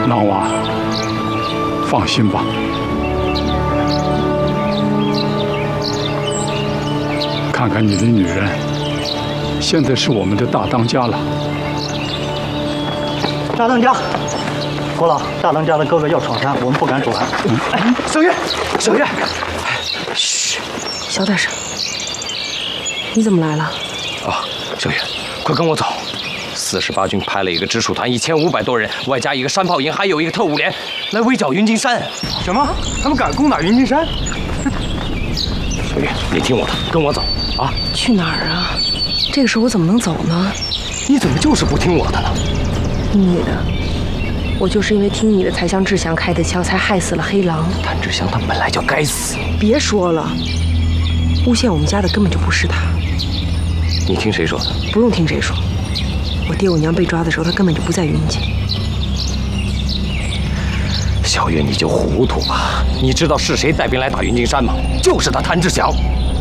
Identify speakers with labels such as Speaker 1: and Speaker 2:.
Speaker 1: 狼娃，放心吧。看看你的女人，现在是我们的大当家了。
Speaker 2: 大当家，国老，大当家的哥哥要闯山，我们不敢阻拦。
Speaker 3: 小月，小月，
Speaker 4: 嘘，小点声。你怎么来了？
Speaker 3: 啊，小月，快跟我走。48军派了一个直属团，1500多人，外加一个山炮营，还有一个特务连，来围剿云金山。
Speaker 5: 什么？他们敢攻打云金山？
Speaker 3: 小月，你听我的，跟我走啊！
Speaker 4: 去哪儿啊？这个时候我怎么能走呢？
Speaker 3: 你怎么就是不听我的呢？
Speaker 4: 你的，我就是因为听你的才向志祥开的枪，才害死了黑狼。
Speaker 3: 谭志祥他本来就该死。
Speaker 4: 别说了，诬陷我们家的根本就不是他。
Speaker 3: 你听谁说的？
Speaker 4: 不用听谁说。我爹我娘被抓的时候，他根本就不在云锦。
Speaker 3: 小月，你就糊涂吧！你知道是谁带兵来打云金山吗？就是他谭志祥。